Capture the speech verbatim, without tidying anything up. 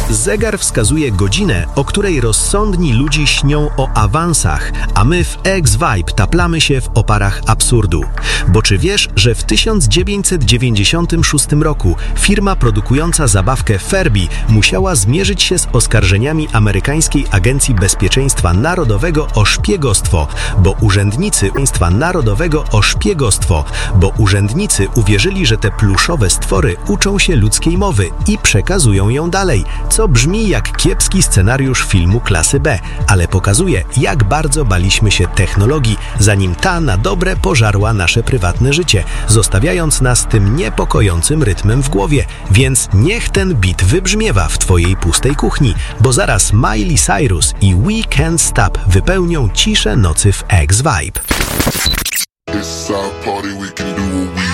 Zegar wskazuje godzinę, o której rozsądni ludzie śnią o awansach, a my w X-Vibe taplamy się w oparach absurdu. Bo czy wiesz, że w tysiąc dziewięćset dziewięćdziesiątym szóstym roku firma produkująca zabawkę Furby musiała zmierzyć się z oskarżeniami amerykańskiej Agencji Bezpieczeństwa Narodowego o szpiegostwo, bo urzędnicy państwa narodowego o szpiegostwo, bo urzędnicy uwierzyli, że te pluszowe stwory uczą się ludzkiej mowy i przekazują ją dalej, co brzmi jak kiepski scenariusz filmu klasy B, ale pokazuje, jak bardzo baliśmy się technologii, zanim ta na dobre pożarła nasze prywatne życie, zostawiając nas tym niepokojącym rytmem w głowie. Więc niech ten beat wybrzmiewa w twojej pustej kuchni, bo zaraz Miley Cyrus i We Can't Stop wypełnią ciszę nocy w X-Vibe.